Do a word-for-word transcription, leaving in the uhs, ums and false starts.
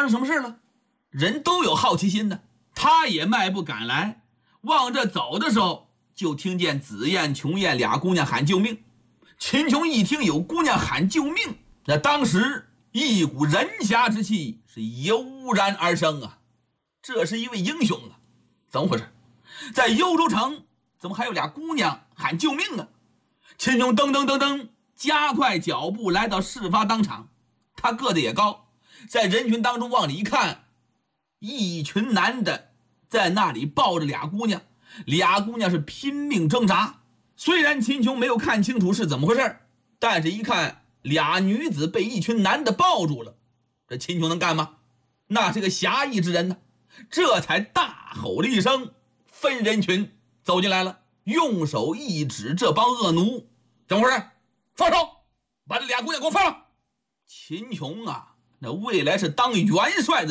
生什么事了？人都有好奇心的，他也迈步赶来，往这走的时候，就听见紫燕、琼燕俩姑娘喊救命。秦琼一听有姑娘喊救命，那当时一股人侠之气是油然而生啊！这是一位英雄啊！怎么回事？在幽州城怎么还有俩姑娘喊救命呢？秦琼噔噔噔噔加快脚步来到事发当场，他个子也高，在人群当中往里一看，一群男的在那里抱着俩姑娘，俩姑娘是拼命挣扎。虽然秦琼没有看清楚是怎么回事，但是一看俩女子被一群男的抱住了，这秦琼能干吗？那是个侠义之人呢，这才大吼了一声，分人群走进来了，用手一指这帮恶奴，怎么回事？放手，把这俩姑娘给我放了。秦琼啊，那未来是当元帅的